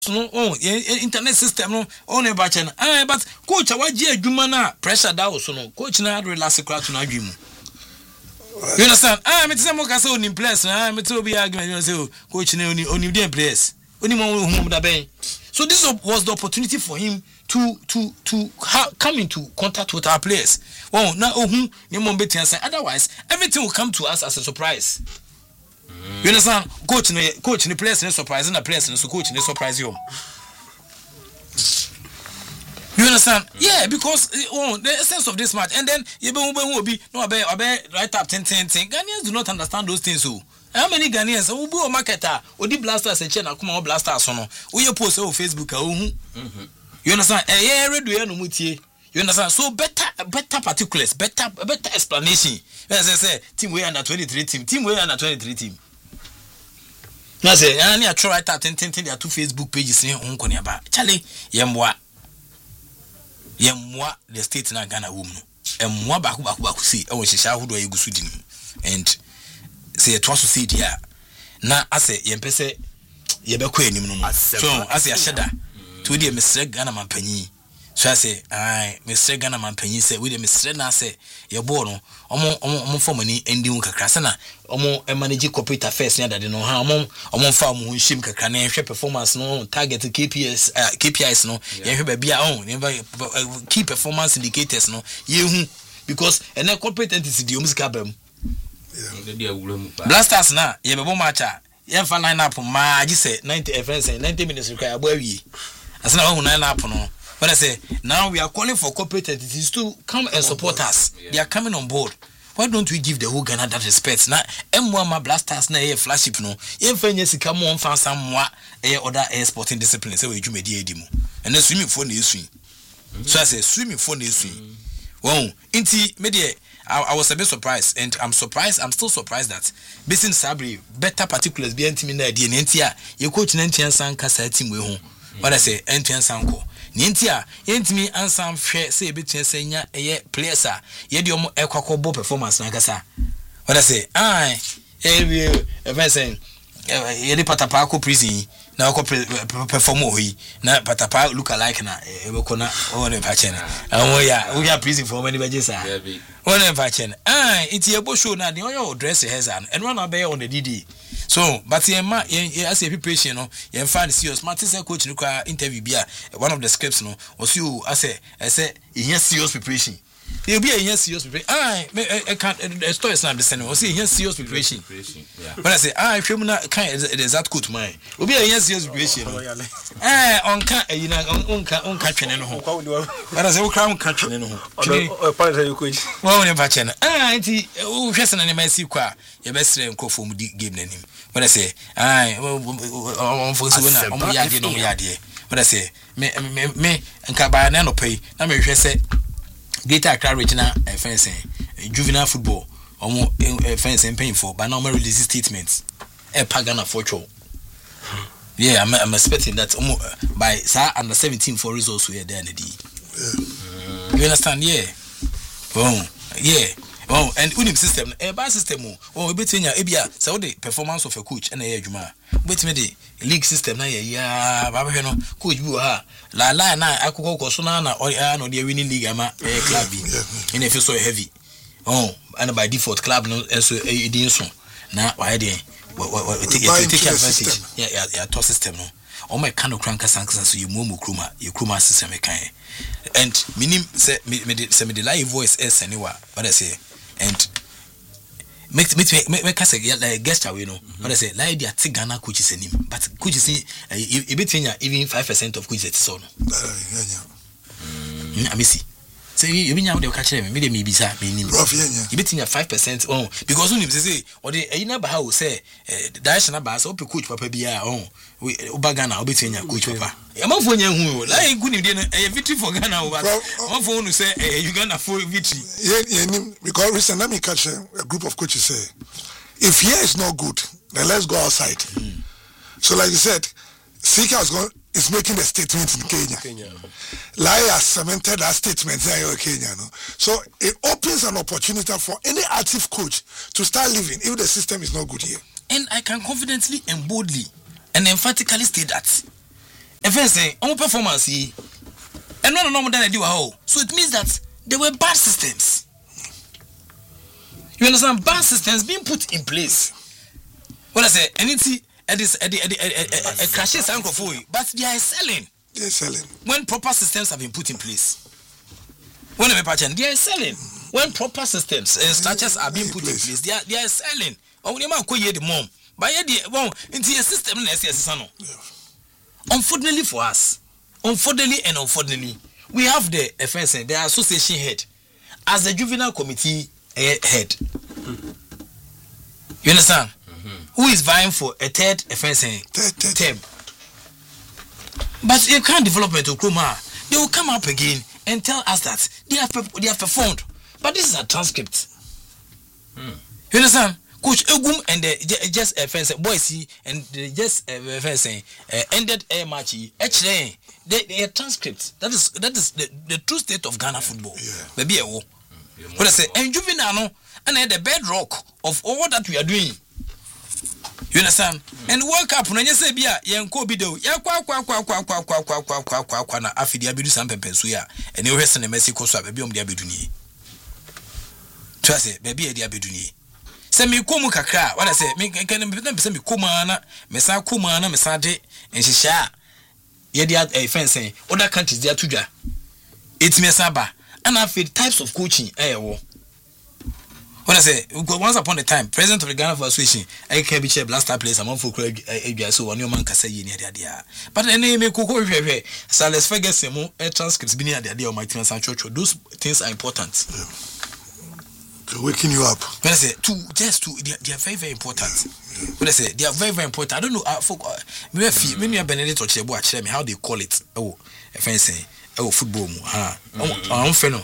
no internet system no on e ba che na but coach awaje adwuma na pressure da so no coach na relax crowd to na adwuma you understand me say mo ka say onim players na me say obi argument you say coach na onim dey players onim won da ben so this was the opportunity for him to come into contact with our players na ohun ni mo betia say otherwise everything will come to us as a surprise. You understand? Coach the players and surprise and the players and so coach and surprise you. You understand? Yeah, because the essence of this match, and then you will be no right up 10. Ghanaians do not understand those things. So how many Ghanaians who be a marketer or the blasters and China come on blasters on we post on Facebook? You understand? You understand? So better particulars, better explanation. As I say, team we under 23 team we under 23 team. I say, I try to attend there are 2 Facebook pages saying on Konyaba. Charlie, yemwa the state na Ghana woman. And mwa baku see, I was a child who do you go sudin. And say, it was to see here. Na I say, yempese yebekwe ni mno. So I say, I shada to the Mr. Ghana man penny. So I say, Mr. Ghana man penny say, with the Mr. Na say, your bono, omo for money ending kakrasana, omo manage corporate affairs near that no how omo farm who shim kakrana and performance no target KPIs no, yeah, be our own, key performance indicators no, you because and then corporate entity the umskabem. Blasters na, ye bebo matcha, ye fan line up ma, just say 90 minutes require boy. As now 9 up no. But I say, now we are calling for corporate entities to come and support us. They are coming on board. Why don't we give the whole Ghana that respect? Now, M1 blasters na flagship no. If any come on fan some other sporting discipline, so we do media demo. And then swimming for the swim. So I say swimming for the swim. Wow, inti media. I was a bit surprised, and I'm still surprised that Basin Sabri better particulars be anti na di nentia. Your coach nentia san kasa team we home. What I say, nentia sanko. Nintia, yentimi ansam hwe say betia senya players a ye de omo ekwakobo performance na kasa. What I say, if I say ye de patapa ko prison na ko perform oyi na patapa look alike na we ko na on e pache na. We are prison for many badges ah. On e pache na. It's ye bo show na the oyo dress hair and run abey on the DD. So, but as a preparation, no, you find serious. Martin coach interview be one of the scripts, no, was you I say serious preparation. You'll be a serious preparation. I can't the story is not the same. Was serious preparation. But I say, if you not kind is that good mine. Will be a serious preparation. On catching no home. But I say, crown catching no home. Well, never channel. Just an animal see qua. Your best friend go for game name. But I say, but I say, me and Cabana no pay. Now me say, Greater Accra Regional fencing, juvenile football, almost fencing painful, but now release statements. A Pagana for show. Yeah, I'm expecting that by under 17 for results we are there. You understand? Yeah. Boom. Yeah. Oh, and unim system, a bad system. Oh, between your Abia, so the performance of a coach and a Juma. Between the league system, Babano, coach, you are La I could go Sonana or the winning league, club in a feel so heavy. Oh, and by default, club no, and so a dinner. Now, why they take advantage? Yeah, toss system. No, all my kind of cranker sanks, so you move your Kruma system. And minim say me the live voice is anywhere, but I say. And make us a guest away, no. But I say, like the Tigana coaches in him, but coaches see between even 5% of coaches so. I miss. Say you mean out the catch them, maybe be sa meaning. You between 5% on because when you say or the never how say direction about so coach papa be on we Ghana between your coach papa. I'm for you like good a victory for Ghana. I'm for to say Uganda for victory. Yeah, because recently let me catch a group of coaches say if here is not good, then let's go outside. So like you said, Sika is making a statement in Kenya. Lai has cemented that statement there in Kenya. No? So it opens an opportunity for any active coach to start living if the system is not good here. And I can confidently and boldly and emphatically state that fencing on performance and no more than I do. So it means that there were bad systems. You understand? Bad systems being put in place. What I say, anything a crashes uncle for you, but they are selling. They're selling when proper systems have been put in place. When they are selling. When proper systems and structures are being put in place, they are selling. Oh, you might call the mom. But into a system, unfortunately for us, unfortunately, we have the offense, the association head, as the juvenile committee head. You understand? Who is vying for a third offense term? But you can't development to Kuma. They will come up again and tell us that they have performed. But this is a transcript. You understand? Coach Egum and the just offense boys and the just offense ended a match. Actually, they transcript. That is the true state of Ghana football. Maybe a war. What I say, and juvenile and the bedrock of all that we are doing. You understand? And World Cup when you say bia yenko bido ya kwa na afidi abidu sampepenso ya and you rest in Mexico so baby dia beduni. To say baby dia beduni. Say me komu kakra, what I say me can be say me kuma na me sa kuma na me sa de enhihia ye dia fence other countries dia tudwa. It me saba and I feel types of coaching wo. What I say, once upon a time, president of the Ghana Association, I can be chair blaster place among folk so one man can say near the idea. But the name Coco so let's forget some more transcripts being at the idea of my team and church. Those things are important. To waking you up. When I say they are very, very important. When I say they are very, very important. I don't know folk when you are Benedict or Chebo actually how they call it. Oh, if I say football I'm feno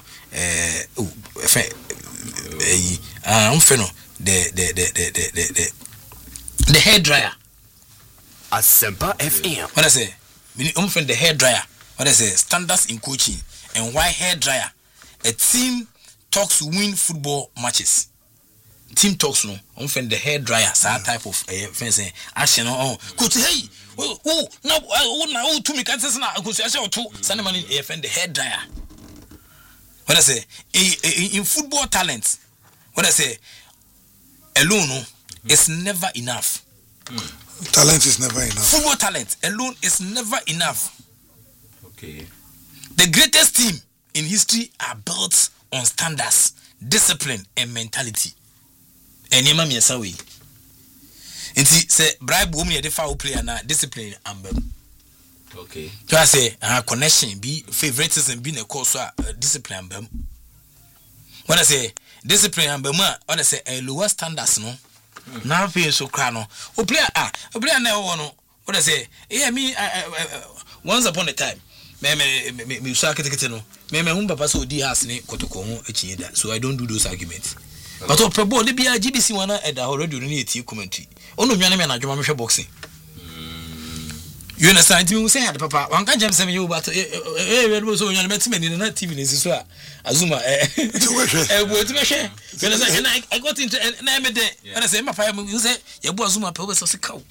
the hair dryer. Asempa FM. What I say? The hair dryer. What I say? Standards in coaching and why hair dryer? A team talks win football matches. Team talks no. The hair dryer. That type of fencing action on. Coach, hey, now to me can't say na. Coach, I say two. Send money. The hair dryer. What I say? In football talent. What I say, alone is never enough. Talent is never enough. Football talent alone is never enough. Okay. The greatest team in history are built on standards, discipline, and mentality. And you mami asawi. Inti say bribe woman the foul player na discipline and okay. So I say connection be favoritism be a cause discipline and when I say discipline and bema, when I say a lower standards no. Now feel so crano. O player na no. What I say? Yeah, me once upon a time. Me so akete no. Me hum papa so di has ni kotoko ho echi da. So I don't do those arguments. But o prebo de bia GBC wana eda already ni eti commentary. Ono nwane me na adwuma me hwe boxing. You understand me say had papa one can jam say you but so nwane me timeni na TV ni so a azuma but me hwe. You understand? And I got into and I made when I say my papa you say you bo azuma pe we so say cow.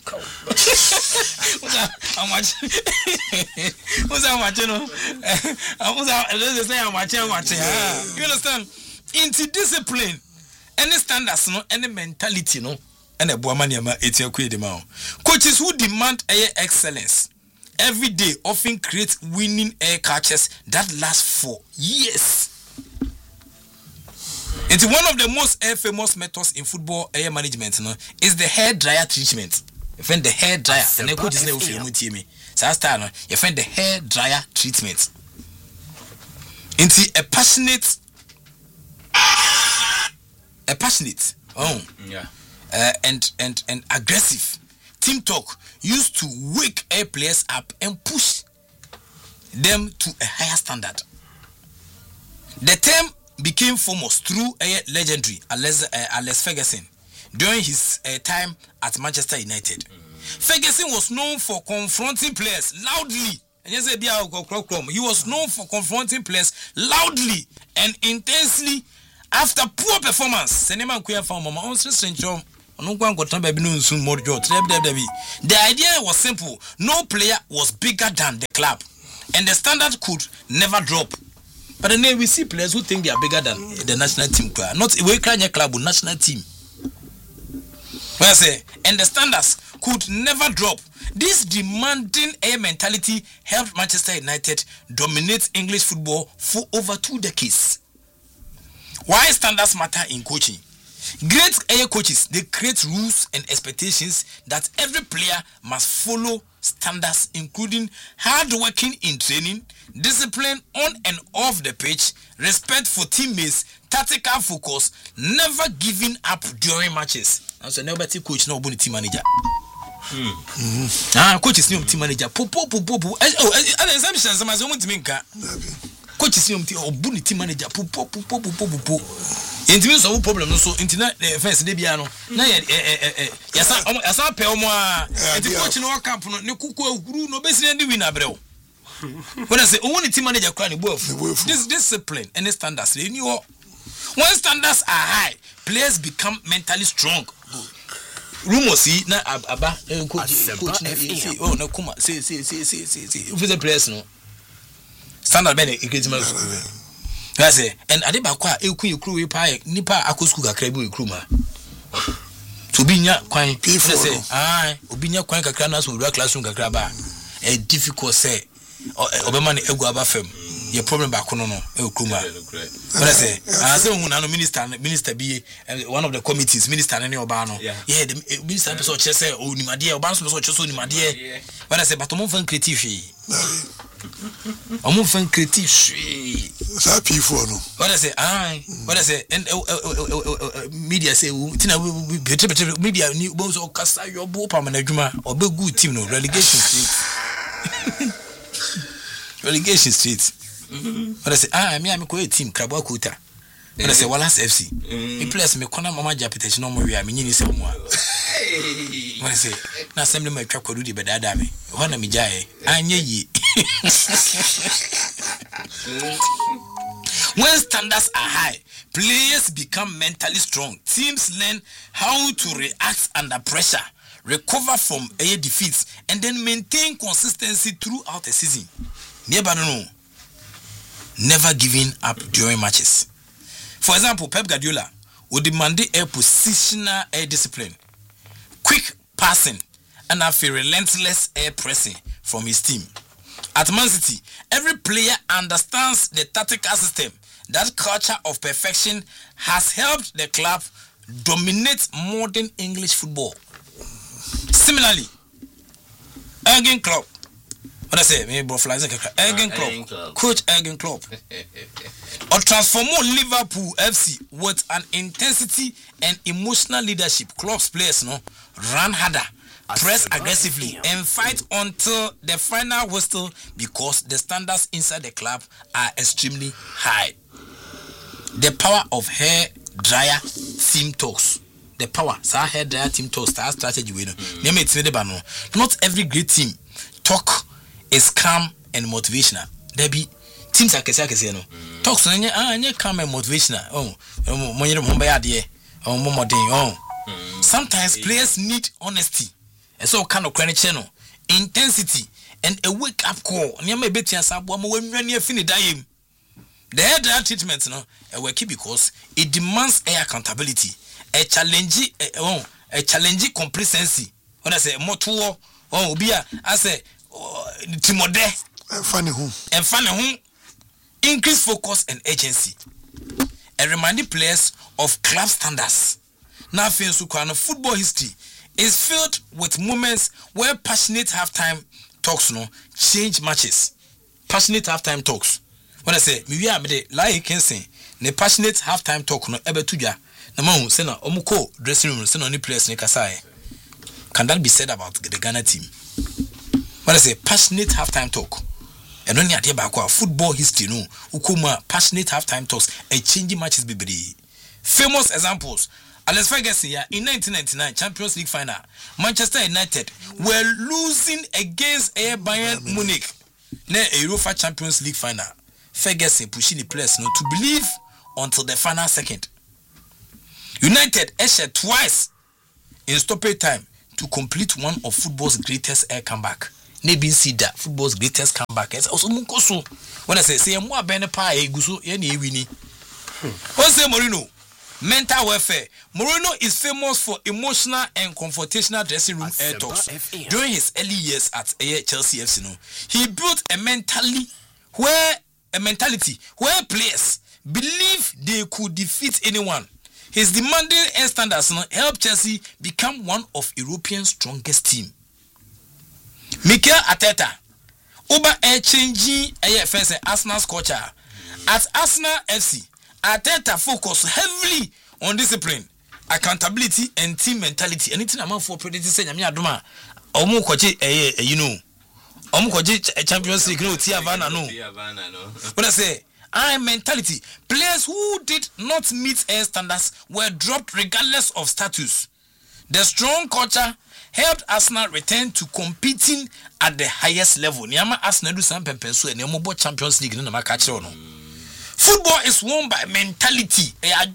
How much? What's how much no? Let's say how much. You understand? Into discipline, any standards no, any mentality no, and a boamaniama etiakwe de mao. Coaches who demand excellence every day often create winning air catches that last for years. It's one of the most famous methods in football air management no, is the hair dryer treatment. You find the hair dryer, and the coach is never for me. So start no, you find the hair dryer treatment. Into a passionate, and aggressive team talk used to wake air players up and push them to a higher standard. The term became famous through a legendary Alex Ferguson during his time at Manchester United. Ferguson was known for confronting players loudly. He was known for confronting players loudly and intensely after poor performance. The idea was simple. No player was bigger than the club, and the standard could never drop. But then we see players who think they are bigger than the national team. Not we can't club or national team. Well, I say, and the standards could never drop. This demanding a mentality helped Manchester United dominate English football for over 2 decades. Why standards matter in coaching? Great air coaches, they create rules and expectations that every player must follow standards, including hard working in training, discipline on and off the pitch, respect for teammates, tactical focus, never giving up during matches. And so nobody coach no team manager. Coach is no team manager. Coach is no team manager. Intimate so problem no so internet first dey bia no na yasa pe omo a enti coach no camp no ne kuku aguru no besi na win abreo when I say only team manager cry ne bof this discipline and standards they knew when standards are high players become mentally strong. Rumors see na aba coach oh na kuma see if the players no standard be increasement. I say, and Adebakwa, you crew pie, Nipa Akusku Krabu Kruma. To be near quite people say, Obinia Quanka Cranas will work classroom Gagraba. A difficult say, Oberman Eguabafem, your problem back on Kruma. But I say, I say, Minister be one of the committees, Minister Nani Obano. Yeah, the Minister episode say, oh, Nimadia, Obama was just on Nimadia. But I say, but Omofan Critifi. Omofan Critifi. What I say, what I say, and media say, media new boss or Cassa, your Bopa Managuma, or be good team, no relegation street. Relegation street. What I say, me, I'm a great team, Krabakuta. What I say, Wallace FC. He plays me, Kona Mama Japitation, no more, I mean, you say, what I say, now send me a truck or do the bedadami. One of me, Jay, I ye. When standards are high, players become mentally strong. Teams learn how to react under pressure, recover from air defeats, and then maintain consistency throughout the season. Never giving up during matches. For example, Pep Guardiola would demand a positional air discipline, quick passing, and a relentless air pressing from his team. At Man City, every player understands the tactical system. That culture of perfection has helped the club dominate modern English football. Similarly, Jurgen Klopp. What I say? Jurgen Klopp. Coach Jurgen Klopp. Or transform Liverpool FC with an intensity and emotional leadership. Klopp's players run harder, press aggressively, and fight until the final whistle because the standards inside the club are extremely high. The power of hair dryer team talks. The power, hair dryer team talks, strategy. Not every great team talk is calm and motivational. There be teams are no. Talks calm and motivational. Sometimes players need honesty. And so kind of credit channel, intensity, and a wake up call. The head treatment were key because it demands accountability, a challenging complacency. When I say more to I say Timode and funny increase focus and agency, and reminding players of club standards. Now, football history is filled with moments where passionate halftime talks change matches. Passionate halftime talks. When I say we are like can say the passionate halftime talk no ebe tuja na mahu say na omuko dressing room say no any players ne kasai. Can that be said about the Ghana team? When I say passionate halftime talk, and only ade ba kwa football history no ukuma passionate halftime talks and changing matches bibiri. Famous examples. Alex Ferguson in 1999 Champions League final, Manchester United were losing against Bayern Munich in a UEFA Champions League final. Ferguson pushing the players to believe until the final second. United eshed twice in stoppage time to complete one of football's greatest air comeback. Maybe see that football's greatest comeback. It's also munkoso. When I say more bene pa gusu yeni wini. Jose Mourinho, mental welfare. Mourinho is famous for emotional and confrontational dressing room air talks. During his early years at Chelsea FC, he built a mentality where players believe they could defeat anyone. His demanding air standards helped Chelsea become one of Europe's strongest team. Mikel Arteta, Uber air changing fence Arsenal's culture. At Arsenal FC, Arteta focused heavily on discipline, accountability, and team mentality. Anything I'm for predicting say Nyame adoma. Omo kwache Omo kwache Champions League no Tiavana no. What I say? Mentality. Players who did not meet air standards were dropped regardless of status. The strong culture helped Arsenal return to competing at the highest level. Niama Arsenal do some pempenso and Omo Champions League no makache no. Football is won by mentality.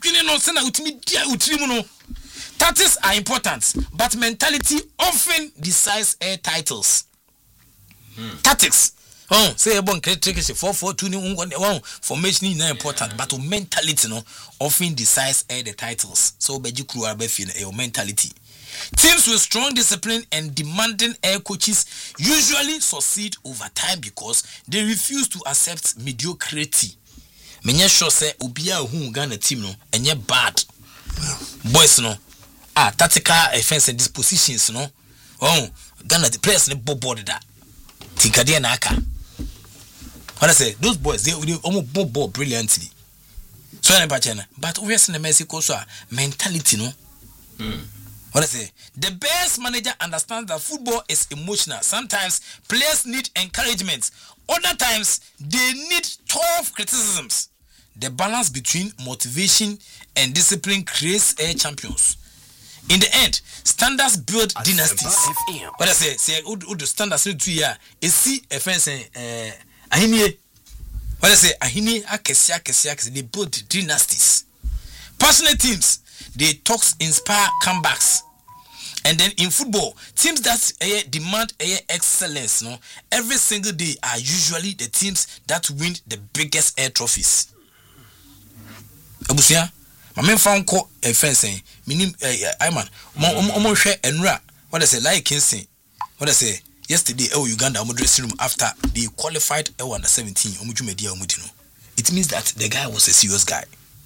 Tactics are important, but mentality often decides air titles. Tactics. Say about 4-4-2 formation is not important, but mentality often decides the titles. So beji crew are your mentality. Teams with strong discipline and demanding air coaches usually succeed over time because they refuse to accept mediocrity. Menye sure say obia who Ghana team no enye bad. Boys no tactical offense and dispositions no. Ghana the players ne board that. Tinkade na aka. What I say, those boys they almost ball brilliantly. So but we are in Mexico so mentality no. What I say, the best manager understands that football is emotional. Sometimes players need encouragement. Other times they need tough criticisms. The balance between motivation and discipline creates air champions. In the end, standards build dynasties. What I say the standards 2 years. See a fence ahini. What I say ahini akesia they build dynasties. Passionate teams, they talks inspire comebacks. And then in football, teams that demand excellence, every single day are usually the teams that win the biggest air trophies. Abusia, my main found call a fencing, meaning Iman, Omo Enra, what I say, like Kinsey, what I say, yesterday, Uganda dressing room after they qualified under 17, it means that the guy was a serious guy.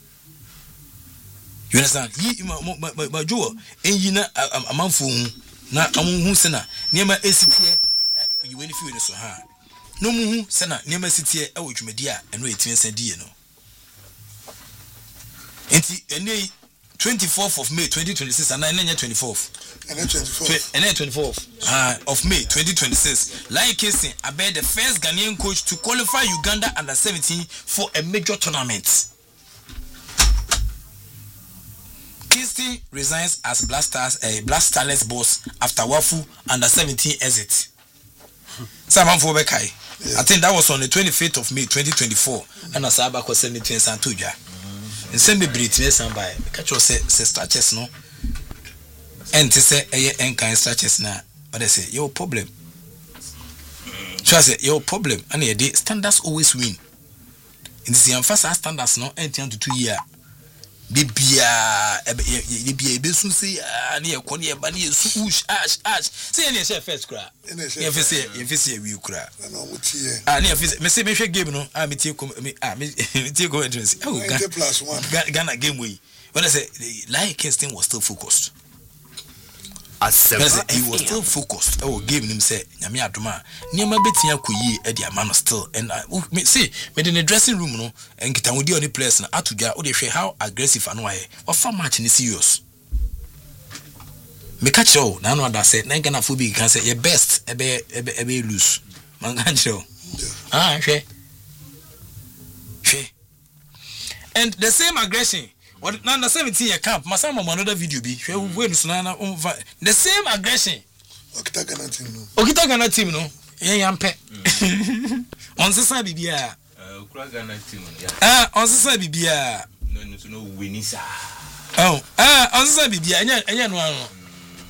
You understand? My jewel, and you know, a man for na amu sena, near my ACT, you will feel so hard. No mu sena, near my city, I would media and wait to send you. And 24th of May 2026 and 24th. And then 24th of May 2026. Like Kissing, I bet the first Ghanaian coach to qualify Uganda under 17 for a major tournament. Kingston resigns as Black Starlets boss after Wafu under 17 exit. Saman Fobekai. I think that was on the 25th of May 2024. And Asaba was 17 Santuja. And send me British and by catch your say stretches no. And to say a kind stretches now. But I say your problem. So I say your problem. And the standards always win. In the emphasis standards no and 10 to 2 years. Bibia besun say na ye kone ye ba na ye su ash say na ye first kra ye fese we kra na o tie na ye fese me say me hwe game no me tie ko me tie ko entrance +1 Ghana game we when I say like Kingston was still focused. He was still focused. Game him say nyame adoma niam betia koyi e dia man still and me see me in the dressing room no and kita wodi on the players na atudwa o de hwe how aggressive anu aye what for match ni serious me catch you na no that say na Ghana football can say your best ebe lose man can show hwe and the same aggression. What now 17 year camp, Masama another video be. The same aggression. Okita Ghana team no. Yampe. On the side bibia. Ghana team. On the side bibia. No winisa. On the side bibia. Anya no ano.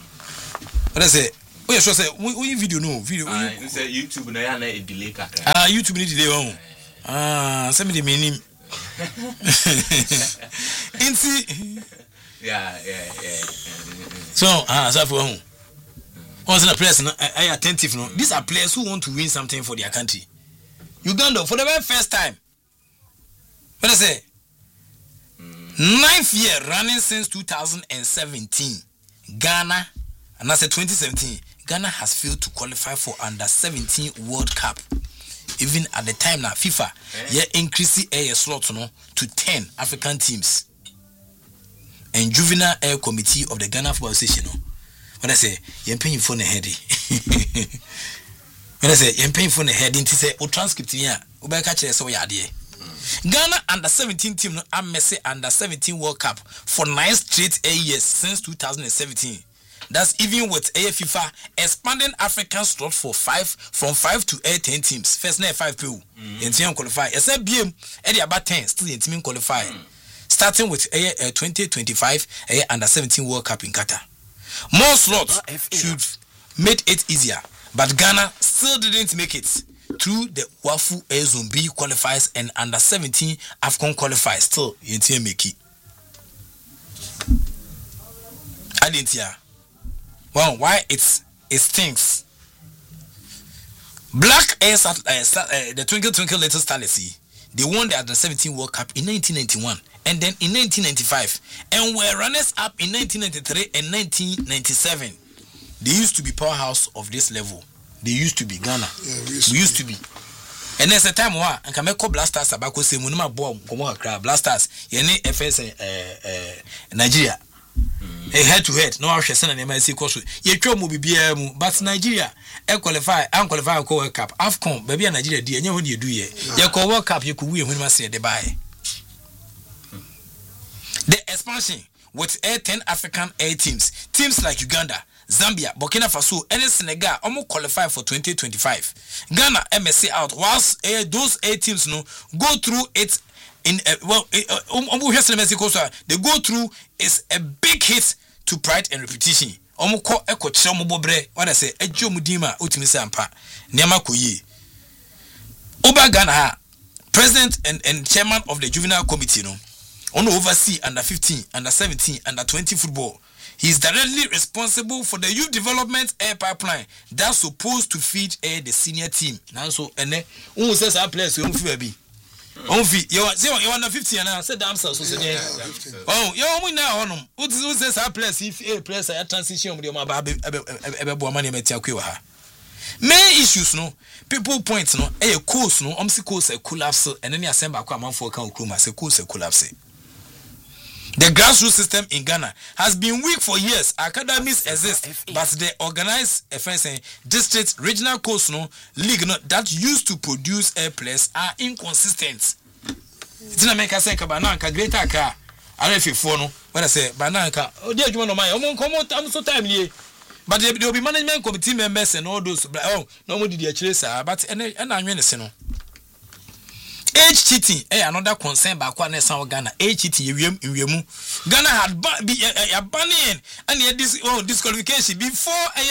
What I say? Oh, yeah, sure. Say, we video no video. You say YouTube na ya na a delay kakra. YouTube need delay on. Send me the meaning. Yeah. So, so for who? Once in a place, I attentive. No, these are players who want to win something for their country. Uganda for the very first time. What I say? 9th year running since 2017. Ghana, and I said 2017. Ghana has failed to qualify for under-17 World Cup. Even at the time now, FIFA increased a slot to 10 African teams. And Juvenile Air Committee of the Ghana Football Association. When I say, you're paying for the head. When I say, you're paying for the head, into say, oh, transcript here, we catch it so yeah, dear. Ghana under-17 team I say under-17 World Cup for 9 straight years since 2017. That's even with FIFA expanding African slot from 5 to 10 teams. First night 5 people in team qualify. Except BM about 10 still in team qualify. Starting with 2025 under-17 World Cup in Qatar. More slots should make it easier, but Ghana still didn't make it. Through the Wafu Zumbi qualifiers and under-17 AFCON qualifiers, still in team make it. I didn't hear. Well, why it stinks. Black Air the Twinkle Twinkle Little Star, they won the under-17 World Cup in 1991 and then in 1995 and were runners up in 1993 and 1997. They used to be powerhouse of this level. They used to be Ghana. Yeah, we used to be. And there's a time where I can make Blasters Abako say Munima Bomb Komoka Blasters. Yene FS Nigeria. A head to head. No Ashton and MSC course. Ye tro mu BBM, but Nigeria qualify World Cup. AFCON, baby Nigeria D. And you do ye. You call World Cup, you could win when you say the buy. The expansion with 10 African A teams. Teams like Uganda, Zambia, Burkina Faso, and Senegal almost qualify for 2025. Ghana MSC out whilst those 8 teams go through it in they go through is a big hit to pride and reputation. What I say, Ejo Mudima Utimisa Ampa, Niama Koye. Oba Ghana, President and Chairman of the Juvenile Committee, on oversee under 15, under 17, under 20 football. He is directly responsible for the youth development air pipeline that's supposed to feed the senior team. Now, so who says our players who feel be? You under 50 and I said, I'm so oh, you're now on them. Who says our players if a players are transition with your money? Main issues, people point, a course, course, a collapse, and then you assemble a man for a course, a collapse. The grassroots system in Ghana has been weak for years. Academies exist, but the organized district, regional course, league that used to produce players are inconsistent. It's not make us say Bananka, greater car. I don't know when I say Bananka. Oh, dear, you want my I'm so timely. But there will be management committee members and all those. Oh, no more did you chase, but and I'm going to say no. Age cheating, another concern by Ghana. Age cheating, Ghana had banning and disqualification before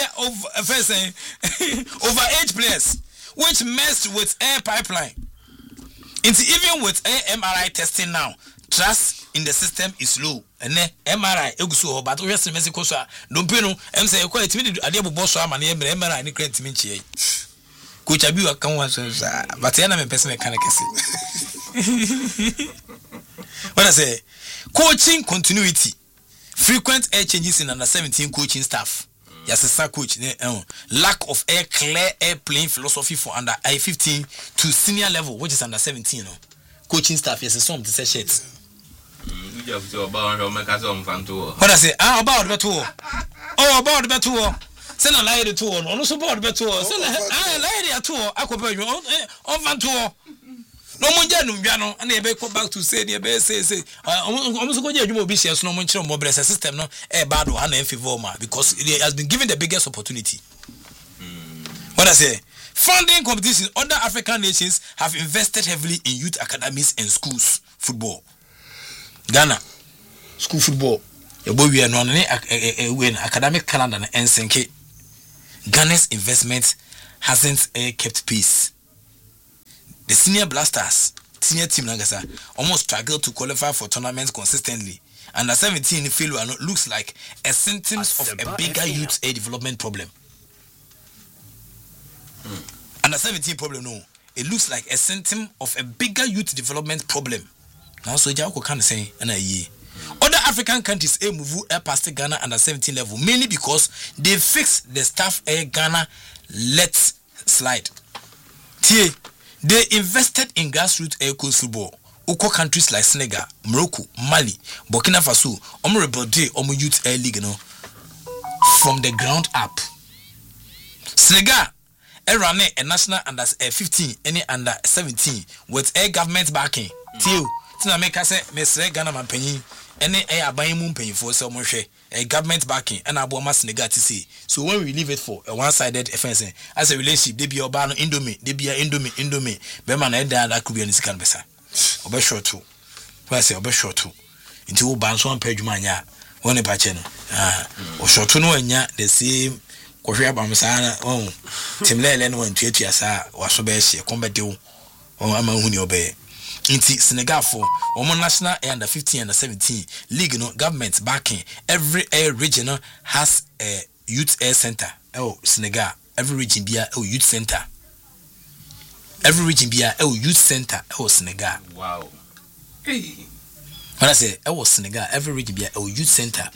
over age players, which messed with air pipeline. Even with MRI testing now, trust in the system is low. And MRI, but we have Mexico, don't pay no. I'm saying, quite immediately, I did boss MRI and create me. Coach Abiwa can watch, but I am a person mechanic. What I say, coaching continuity, frequent air changes in under 17 coaching staff. Yes, a coach. Lack of clear air playing philosophy for under I-15 to senior level, which is under 17. Coaching staff, yes, some to say shit. What I say, about the tour. Oh, about the tour. Send a lady to on also board better. Send a lady at tour. I could pay you on Van Tour. No more Janum, and they go back to say the best say, almost go you will be shares no more mobile system, no a bad one and Fivoma because it has been given the biggest opportunity. What I say, funding competition, other African nations have invested heavily in youth academies and schools football. Ghana, school football. A boy we are non win academic calendar and Senke. Ghana's investment hasn't kept pace. The senior Blasters, senior team Nagasa, almost struggled to qualify for tournaments consistently. Under 17 failure looks like a symptoms of a bigger youth development problem. Under 17 problem, no. It looks like a symptom of a bigger youth development problem. Now, so Jao can say, and a year. Other African countries move past Ghana under 17 level, mainly because they fixed the staff Ghana let slide. They invested in grassroots coast football. Oko countries like Senegal, Morocco, Mali, Burkina Faso, rebuild youth league, from the ground up. Senegal ran a national under 15, any under 17 with government backing. Tina make us say, Miss Ghana Mampenny, any abaying moon paying for some a government backing, and Aboma Senegal to see. So when we leave it for a one-sided offense, as a relationship, they be Obano Indomie, they be Indomie, Beman Eda that could be on this canvas. Obe short too. Why say obe short too? Into banso and page mania, one a patchen. Or short to no enya, the same. Korea Bamsana, Timle and one to Yasa, was so best, combat do, or Amahuni obey. Inti Senegal for Omo National under 15 and 17 league government backing. Every regional has a youth air center. Oh, Senegal. Every region be a youth center. Every region be a youth center. Oh, Senegal. Wow. Hey. When I say Senegal, every region be a youth center.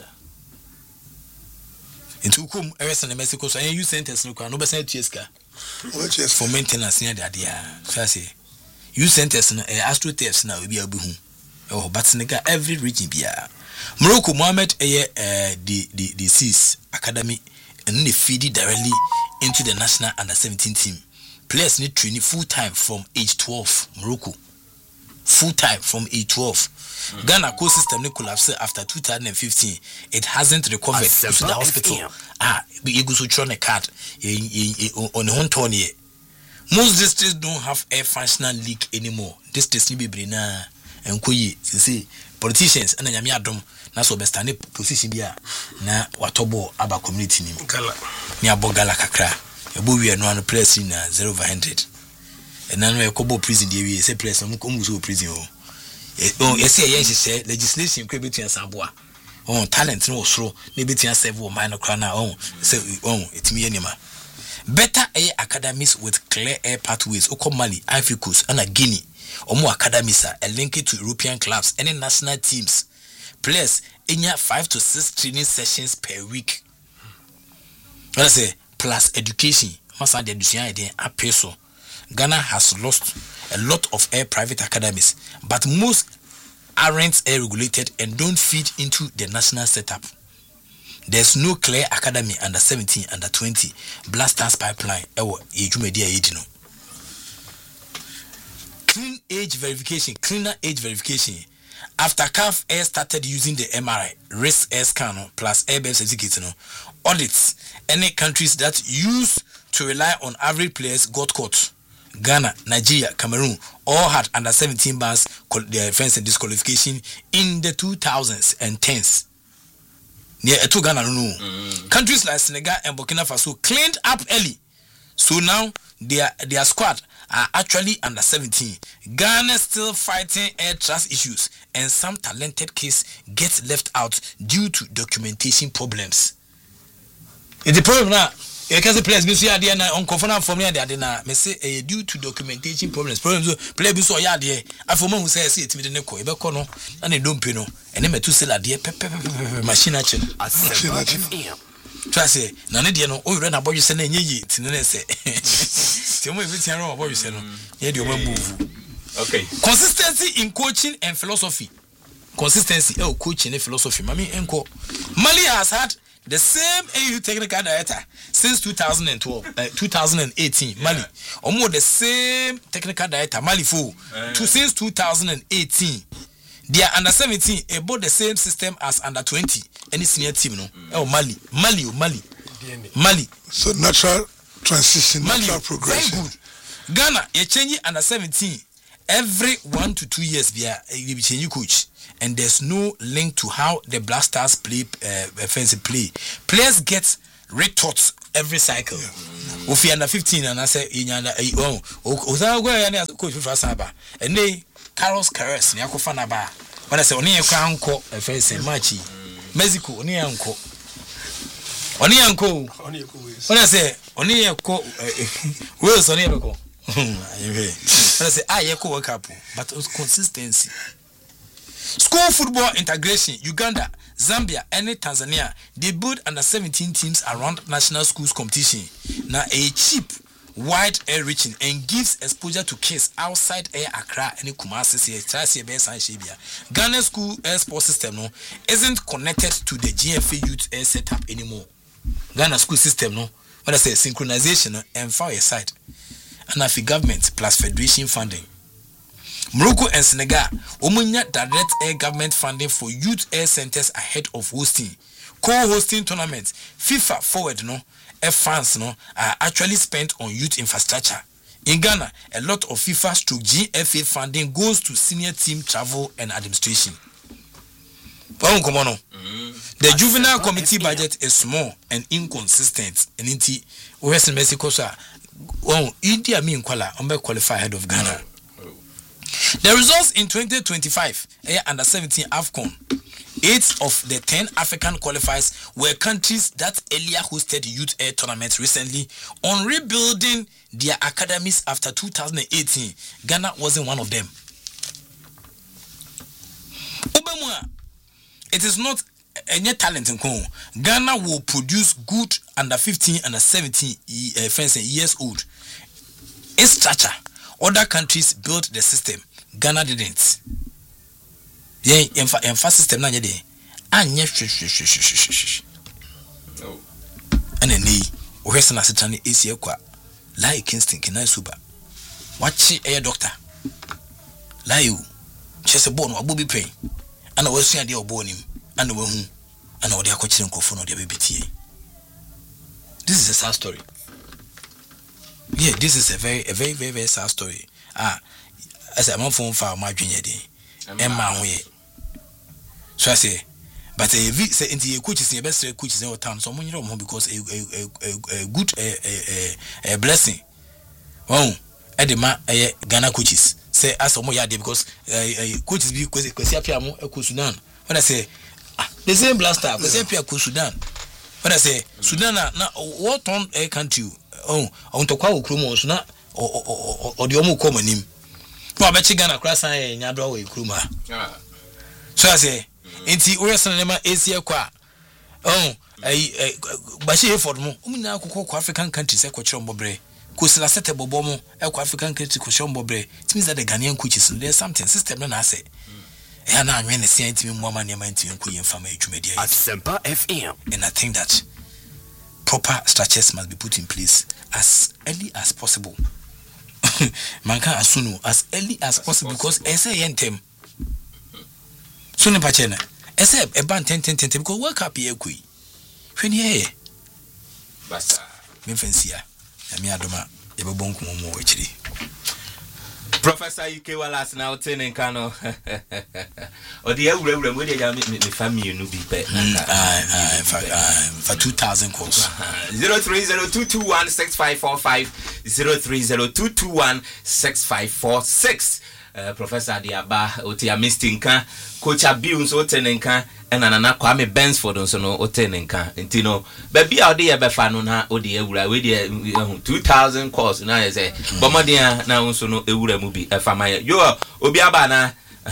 Into whom every Mexico so youth centers no better for maintenance near the idea. So I say youth centers no astroturfs now will be a boom. Oh, but Senegal every region be a Morocco Mohamed the CIS Academy and they feed it directly into the national under 17 team. Players need training full time from age 12. Morocco full time from age 12. Ghana coast system collapsed after 2015. It hasn't recovered to the hospital. We go to try a card on the home here. Most districts don't have a functional league anymore. Districts need be na and koyi. See politicians and nyame adom na so best stand position bia na watobo aba community ni gala ni abogala kakra ebo wi no an place na 0/100 and na no ekobo prison dey wi say place no ko muso prison o yes say legislation ko betu asaboa talent no osoro na betu serve o man no kra na say etimi anima better air academies with clear air pathways oko Mali, Ivory Coast and Guinea. Omo academies are linked to European clubs and national teams. Players in 5 to 6 training sessions per week. What I say plus education. Ghana has lost a lot of air private academies, but most aren't air regulated and don't feed into the national setup. There's no clear academy under 17, under 20, Blasters pipeline. Clean age verification. After CAF Air started using the MRI, risk air scan plus airbag certificate, audits, any countries that used to rely on average players got caught. Ghana, Nigeria, Cameroon all had under 17 bans their offense and disqualification in the 2000s and 10s. Near to Ghana, no. Countries like Senegal and Burkina Faso cleaned up early, so now their squad are actually under 17. Ghana still fighting air trust issues, and some talented kids get left out due to documentation problems. It's the problem now. You can say players be so there na on confirm from here there na me say due to documentation problems player be so there afoma who say etimi de ko e be ko no na ne dompe no ene metu sell there machine action try say na ne there no o yure na boy say na enye tinene say temo e be tian ro boy say no ye de o move. Okay, consistency in coaching and philosophy. Consistency coaching and philosophy. Mami enko Mali has had the same AU technical director since 2018. Mali. Almost the same technical director. Mali since 2018. They are under 17 about the same system as under 20. Any senior team, no? Mali. So natural transition, natural progression. Very good. Ghana, you change under 17 every 1 to 2 years. You be changing coach. And there's no link to how the Blasters play. Players get retort every cycle. If you under 15 and I say in under coach for Saba and they Carlos Carres near Kofanaba. When I say only a crown co a face and machi Mexico only uncle. Only uncle. When I say only a co Wills on Echo. When I say I echo a couple, but consistency. School football integration, Uganda, Zambia, and Tanzania, they build under 17 teams around national schools competition. Now a cheap, wide air reaching and gives exposure to kids outside Air Accra and Kumasi, Ghana school air sports system no isn't connected to the GFA youth air setup anymore. Ghana school system no, when I say synchronization and far side, and if government plus federation funding. Morocco and Senegal, Omunya direct air government funding for youth air centers ahead of hosting. Co-hosting tournaments, FIFA forward no, air funds no are actually spent on youth infrastructure. In Ghana, a lot of FIFA/GFA funding goes to senior team travel and administration. The juvenile committee budget is small and inconsistent. And inti Western Mexico Idi Amin Kuala qualify ahead of Ghana. The results in 2025 under 17 AFCON, 8 of the 10 African qualifiers were countries that earlier hosted youth air tournaments recently on rebuilding their academies after 2018. Ghana wasn't one of them. It is not any talent in Congo. Ghana will produce good under 15 and 17 years old. Its structure. Other countries built the system. Ghana didn't. Yeah, emphasis system na nyede. Anye no. Ane ni ohwese na setane esi akwa. Lai Kingston kina suba. Wachi eye doctor. Lai u. Chese bone abobi pain. Ana wasua de obonim. Ana wahu. Ana ode akochire nkofo no de bebetie. This is a sad story. Yeah, this is a very sad story. As a man from far my junior day, Emma way. So I say, but a say into your coaches, your best coaches in our town, so you know because a good blessing. Oh, Edema Ghana coaches say as a more because coaches be because a Sudan. When I say the same blaster, because Sudan. When I say Sudan, now what on a country? Oh, I want to call Krumos na or the Omo common him. No, I bet you Ghana cross in Yadro Kruma. So I say, Inti Urasanema Asia Qua. Oh, Bashi for more. Umina cook African countries, Equachon Bobre. Kusila set a bobomo, African country, Kushon Bobre. It means that the Ghanaian coaches, there's something system, and I say. And I'm going to say to me, Woman, you're meant to Queen family to media at Semper FM. And I think that proper structures must be put in place as early as possible. Man can as soon as early as possible because essay yentem. Soon pachena. Essay a band 10 because work up here kui. When ye basta. Memfensia. Yami adoma ebe bonku mo wechiri. Professor UK Wallace now turning Kano. Or the ewure we dey me family no be pe. For 2000 calls. 0302216545 0302216546. Professor Diaba Otia Mistinka Coach Abius Otenenka and Anana Kwame Bensford so no Otenenka Intino baby out there befano na odi ewura we dey 2000 calls na I say bomadia na unso no ewura mu bi efamaya yo obi aba na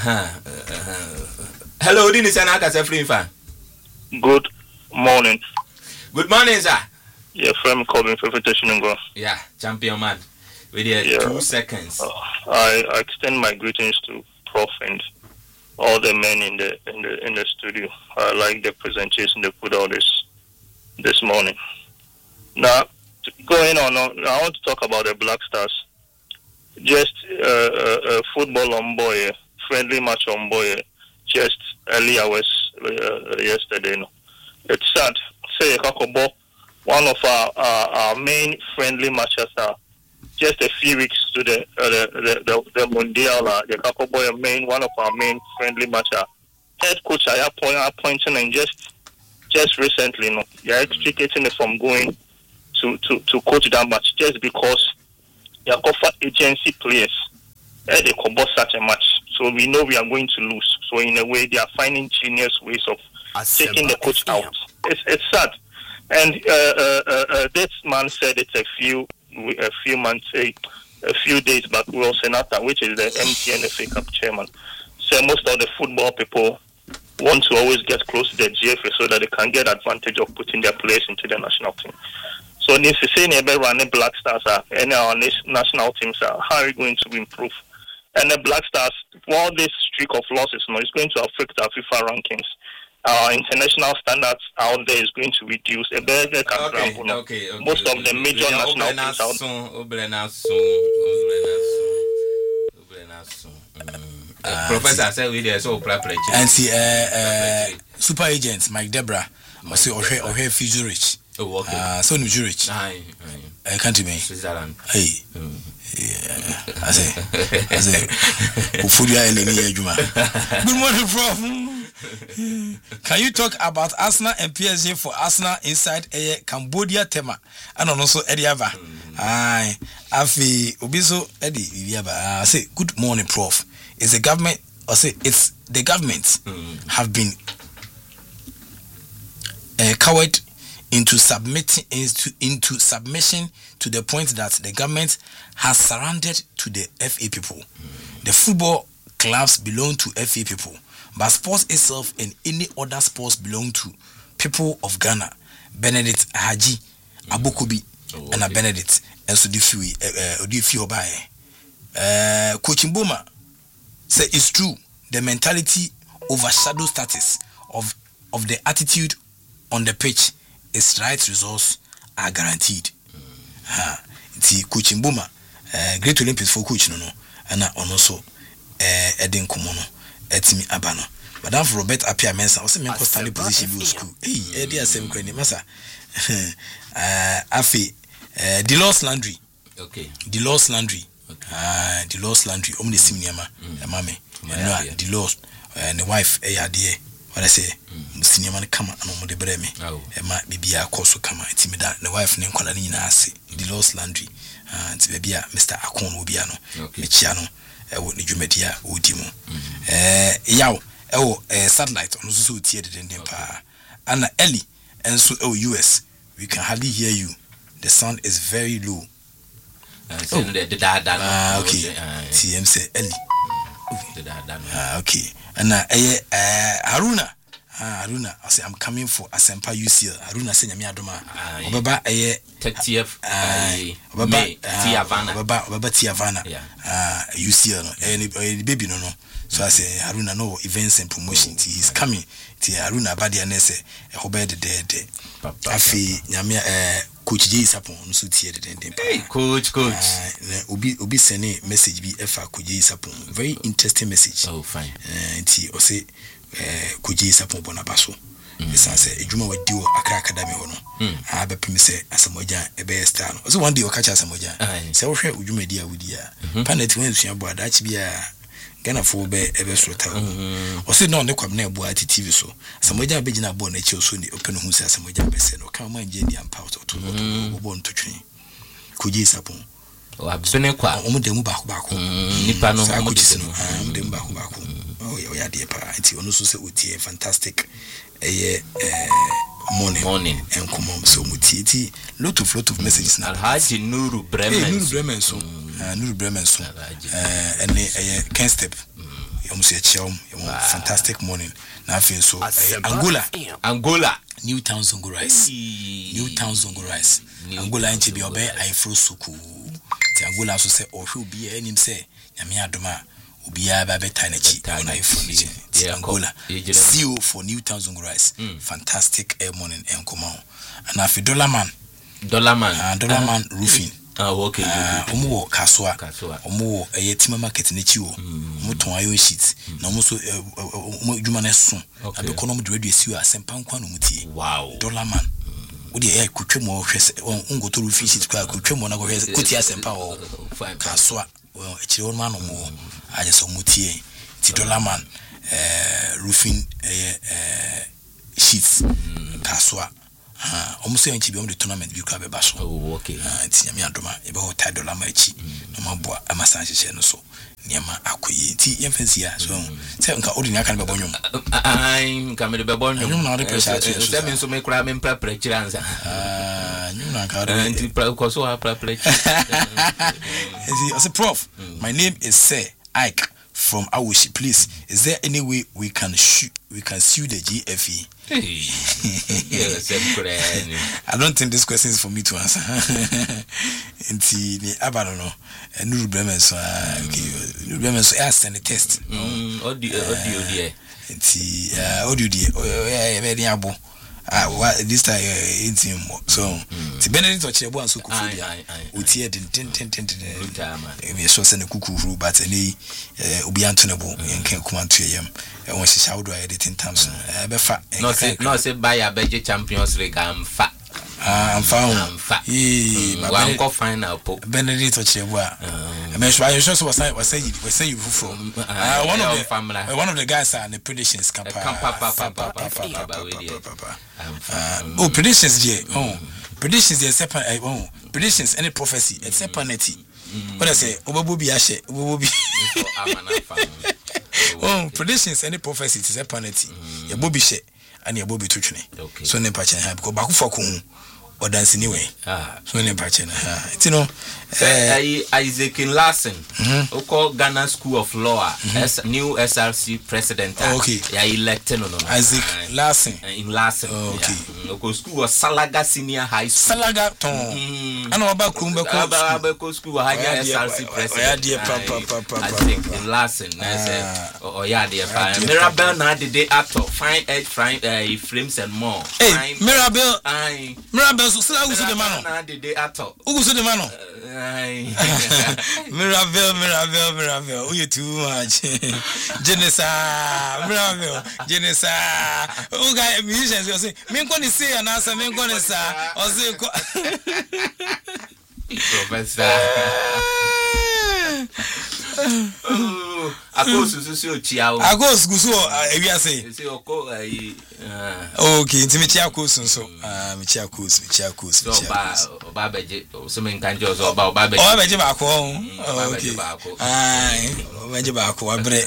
hello dini say na aka free fan. Good morning. Good morning sir. Yeah, from calling for invitation go. Yeah, champion man. With 2 seconds. I extend my greetings to Prof and all the men in the studio. I like the presentation they put out this morning. Now, going on, I want to talk about the Black Stars. Just football on boy, friendly match on boy, just early hours yesterday. No, it's sad. Say Kakobo, one of our main friendly matches are just a few weeks to the Mundial, the Kakobo main one of our main friendly matches. Head coach I appointing and just just recently, they are extricating it from going to coach that match just because they are offered agency players. They could boss such a match. So we know we are going to lose. So in a way, they are finding genius ways of taking the coach out. It's sad. And this man said it a few days back. Will Senata, which is the MTN FA Cup chairman, said most of the football people want to always get close to the GFA so that they can get advantage of putting their players into the national team. So this is saying about running Black Stars and our national teams how are we going to improve? And the Black Stars, while this streak of losses is going to affect our FIFA rankings, our international standards out there is going to reduce. Most of the major national teams out Professor said we there so prepare. And see super agent Mike Debra must say or Future Rich. Oh, okay. So New Zurich. I can't be Switzerland. Hey. I say Ufudia and Juma. Good morning, Prof. Can you talk about Arsenal and PSG for Arsenal inside a Cambodia tema? And also Ediaba. Aye. Afi Obiso Eddie Viaba. I say good morning, Prof. Is the government or say it's the government have been cowed into submission to the point that the government has surrendered to the FA people. The football clubs belong to FA people, but sports itself and any other sports belong to people of Ghana. Benedict Haji, Abukobi, and a Benedict, and so the few Coaching Boma say it's true. The mentality overshadows status of the attitude on the pitch. Its right results are guaranteed. The Coaching Boma, Great Olympics for coach no, and also Eden Komono, Etimi Abano. Madame Robert Apia Mensa, also member standing position view school. Hey, Eddie Assem Kwenny Massa. Afi, Delos Landry. Okay. Delos Landry. Delos Landry. Omni Simiama, Mame. Delos, and the wife, dear. What I say, senior man come and on the breme. It might be a course come. It's me that the wife named Colanina Asi, the Lost Landry, and maybe Mr. Akon Ubiano, Michiano, what you media, Udimo. Satellite on so theater in the empire. Anna Ellie, and so US, we can hardly hear you. The sound is very low. Okay, TM say Ellie. Okay. And Haruna, I say I'm coming for Asempa UCL. Haruna say nyame adoma. Obaba 30th May Obaba Tiavana. UCL no. The baby no. So I say Haruna no events and promotion. He's coming. Haruna Badia ne say Obed de. Afi nyame Coach J Sapon so tie de. Hey coach. Obi send message bi efa Coach J Sapon. Very interesting message. Oh fine. Nti o say Coach J Sapon bonabaso. Esan say ejuma wadi wo Accra Academy ho no. Be pem say asamoja e be star no. So one day o catch asamoja. Say wo hwe ejuma di a wodi a. Panet wen sua bo adachi bia Ghana for be ebe sota. O say no ne kwam na ebu ati TV so. Asamoja be gina bo na chi so ni open hu say asamoja be say no kan man je di ampa to bo nto twen. Coach J Sapon. O abene kwa omudemu baako nipa no omudemu omudemu baako oh ya de pa nti ono so se otie fantastic morning and come on so mutie lot of messages na Alhaji Nuru Bremen Nuru Bremen so and Ken Step you must fantastic morning na feel so Angola New Town Zongo Rice Angola nchi bi obe Afro Suku Angola so say ohwe obi anim say nyame adoma obi aba beta na chi na iPhone Angola CEO for New Town Zongo Rice fantastic morning and come on and afi Dollar Man Roofing okay omo kaswa omo yetima market na chi wo omo ton iron sheet na omo so omo djuma na so abeko no mo de radio siwa asempa nkwa no mutie wow Dollar Man odi e kutwemo hwese ngoto roofing sheet kwa kutwemo na hwese kuti asempa o kaswa echire won ma no mo aje so mutie ti Dollar Man roofing sheets kaswa almost say the tournament bi ka be ba so okay nti nyame adoma e be hotel dollar ma chi no maboa amasan hye no so niema akoyi nti yemfansi ya so say nka odini aka be bonyum nka me be bonyum nyum na pressure say me so me kra me prepare chiranza nyum na ka nti ko so ha prepare as a prof my name is Sir Ike from Awishi. Please, is there any way we can sue the GFE? I don't think this question is for me to answer. Nti ni abanono nuru bremenso bremenso ask the test. Audio there. Nti audio there. Very abo. This time so ti Benedict Ochebo anso kufu dia otie den we so se ne kukuru but any obi antonebo yenke kumanto yem won hye shawo do editing times be fa no say buy a budget Champions League am fa one go final po Benedict Ochebo me sure was say you from one of the guys are the predictions predictions there predictions there separate predictions any prophecy it's separate what I say obobi ashe obobi predictions any prophecy it's separate your bobi she and your bobi twetwe so ne pa chen ha because back for kun or dance anyway so ne pa chen you know Isaac Larson call Ghana School of Law as new SRC president elected no Isaac Larson in Larson local school was Salaga Senior High School Salaga ton ana oba Kumbe school higher SRC president Isaac Larson Mirabel na the day actor fine edge frames and more Mirabel so sila uso de mano na the day actor uso de mano Mirabel you too much Genesa Mirabel Genesa guy musicians you say me go ni say and answer me go ni sa o say professor Akosu so chiao Akosu so ewia say okay ntimi chia akosu so me chia akosu ba beje so me nkanjo so ba beje ba ko okay beje ba ko abre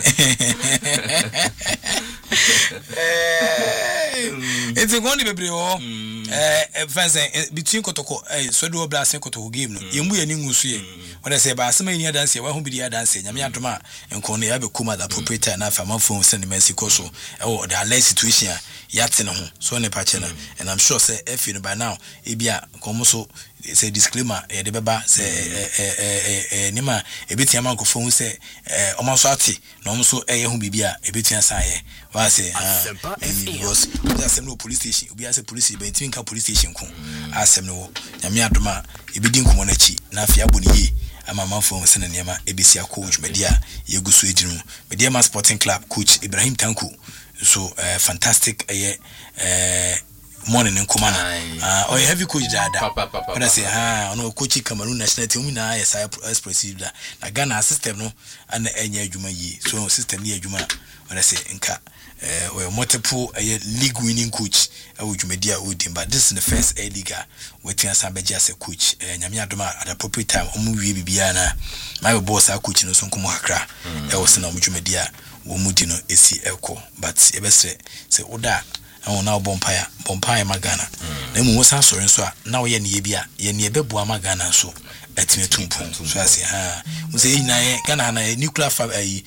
it's going to be bebre o between kotoko so do blast kotoko game no yemu ya ni ngusu ye when I say ba asema ni dance ye wa hu bi dia dance nyame adoma enko no ya be kuma da proprietor na fa mafo send Mexico so the alert situation yate ne ho so ne pa che na and I'm sure say if you by now e bia komo so say disclaimer e de beba say nima e betia man ko fo say omo so ate na omo so hu bibia e betia san ye wa say and was just no police station obi say police be tin ka police station ko asem no nyame adoma e bi din komo na chi na afia boni ye ama manfo sene niema ebesi coach media yegusu edinu media ma sporting club coach Ibrahim Tanku so fantastic morning in Kumana or heavy coach dada when I say no coach Cameroon national team na yes I expressive that na Ghana system no and enya adwuma yi so system ni adwuma when I say nka we multiple league winning coach Media Udim, but this is the first league waiting as a coach nyame adoma at the appropriate time omu wie bibiana my boss a coach no so nkomo hakra e wo se na Media wo mudi no esi eko but e be say oda and now bompire magana na mu wosan sori nso a na wo ye ne ye bia ye ne be boa magana so etime tumpon so ase we say na Ghana na nuclear family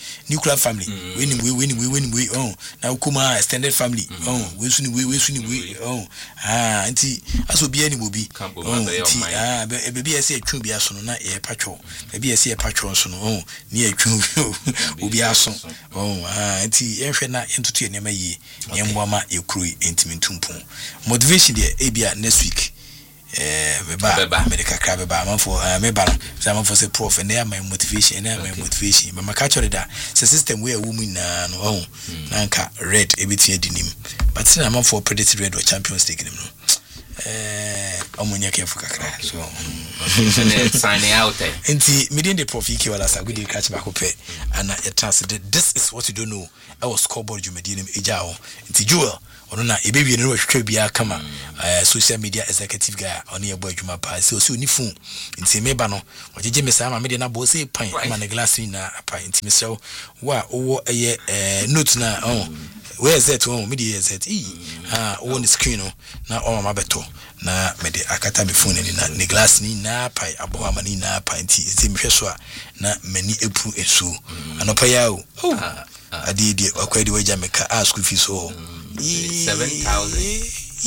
we na kuma extended family we suni anti aso bia ni bobi anti bebi ese atwu bia so no na e patwo bebi ese e patwo so no ni atwu obi aso anti ehwe na entutu enema yi yemboama ekroi entime tumpon motivation there e bia next week beba medical crab beba man for me ba no for say prof and there my motivation but my catch that system where woman na no nanka red ebitia dinim but na man for predicted red or Champions League no omunya careful kakra so sign out enti medin the prof iki wala sa good catch back up and this is what you don't know I was scoreboard you medin ejao enti Joel ono na ebewie no hwehwe bia kama social media executive guy ono ye boy adwuma pa se osi oni phone enti meba no ojeje me sa ma me de na bo se pan ma na glass na pa enti me so wa owo eye note na where is that one media is that on the screen na o ma beto na me de akata me phone ni na glass ni na pa abo ama ni na pa enti ezi me hweso a na mani epu esu anopa ya o adidi akwadi waja meka school fees 7,000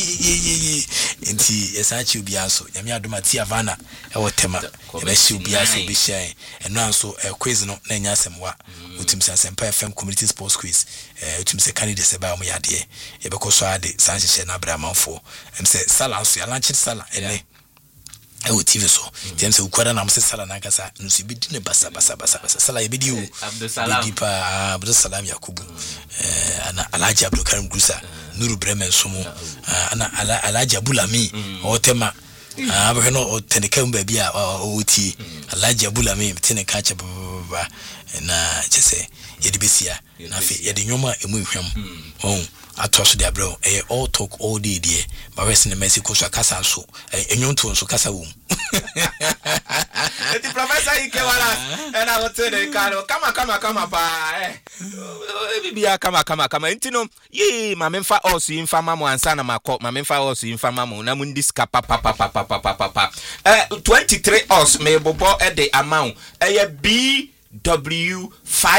enti esachi obiaso nyame adoma ti avana e wotema e be shi obiaso be shine eno anso quiz no na nya asemwa utimse asempa FM community sports quiz utimse candidate se ba mo yade e be ko so ade sanhye na abramanfo emse sala anso ya lanchi sala ene e TV so james ukwara na mse sala na kasa nso bi dine basa sala ye bidi o Abdul Salam Yakubu ana Alhaji Abdul Karim Gusa Nuru Bremen somo ana Alhaji Abulami otema abwe no teneka mba bia oti Alhaji Abulami tene kacha baba na chese yedi besia na fe yedi nyoma emu hwam atwaso de abro all talk all day there but we see Mexico so kasa so enyonto so kasa wom the professor Ikewala and I would say the kama pa bibia kama intino ye mamemfa also infama mo ansa na makọ mamemfa also infama mo na mundi ska pa 23 os me bobo e de amount BW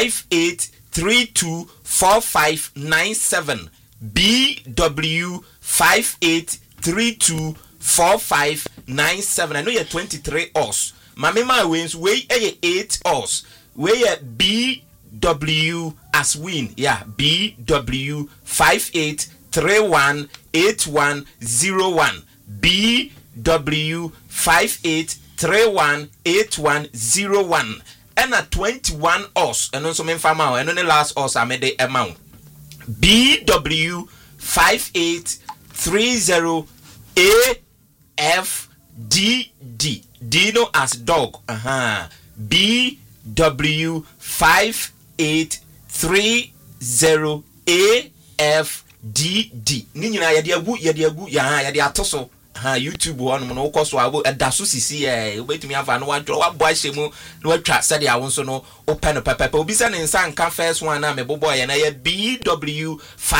58324597 BW 58324597. I know you're 23 os. Mamema wins way 8 os. Where BW as win. Yeah, BW 58318101. BW 58318101. And a 21 os. And also men farmer and only last os I made the amount. BW 5830AFDD. Dino as dog. BW 5830AFDD. Nina yadiagu ya atoso. YouTube one no koso abo daso sisi obetumi afa no wadro wabo ahyemu no atwa sade awon so no open papa obisa ne nsa nka first one na mebobo ya na ya BW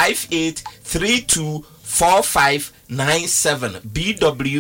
58324597 BW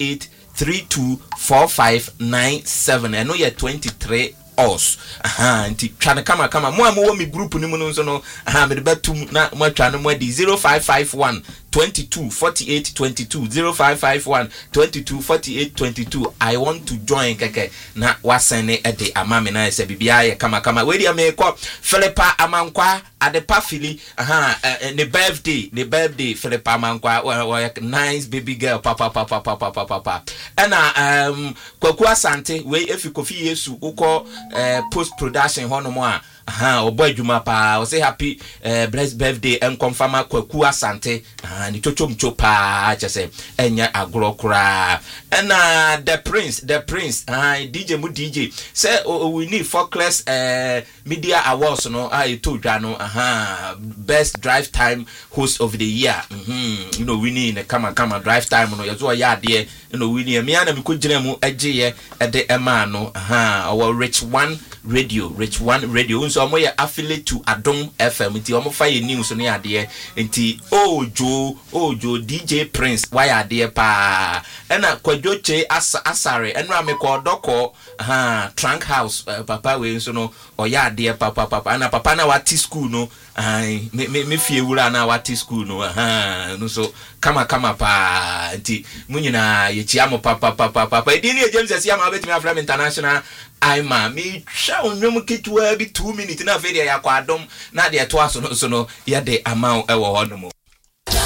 58324597 eno ya 23 os nti twana kama mo mi group ni mu no so no me de batum na mo atwa no mo di 0551 224822 0551 224822 I want to join keke na wasene ede amame na ese bibia ye kama we dia me ko Philippa Amankwa adepa fili ne birthday Philippa Amankwa nice baby girl papa na Kwaku Asante we efi Kofi Yesu uko post production hono mo obo adwuma pa o say happy blessed birthday and confirm Kwaku Asante ni chochomcho pa chese enya agro kura na the prince DJ mu DJ say we need Focus media awards no to dwa no best drive time host of the year you know we need kama drive time no yezo ya de you know we need me na me ko gina mu agye de ema no our Rich One radio nso mo ye affiliate to Adom FM nti o mo fa ye news no ya de nti Ojo DJ Prince why are there pa ena Kwajoche asare enra me ko doko Trunk House papa we nso no o ya de papa na papa na wati school no me fie wura na wati school no no so kama pa nti munyina ye chiamo papa edini e James Asiama betimi Afram International Aima me sha onwom kitwa bi 2 minutes na video ya kwa Adom na de to aso no ya de amount e wo hono mo